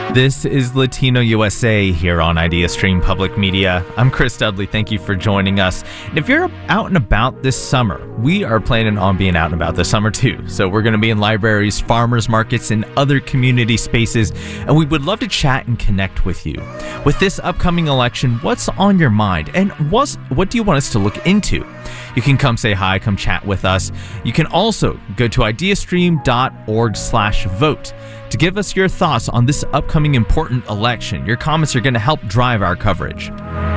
This is Latino USA here on IdeaStream Public Media. I'm Chris Dudley. Thank you for joining us. And if you're out and about this summer, we are planning on being out and about this summer too. So we're going to be in libraries, farmers markets, and other community spaces, and we would love to chat and connect with you. With this upcoming election, what's on your mind, and what do you want us to look into? You can come say hi, come chat with us. You can also go to ideastream.org/vote to give us your thoughts on this upcoming important election. Your comments are going to help drive our coverage.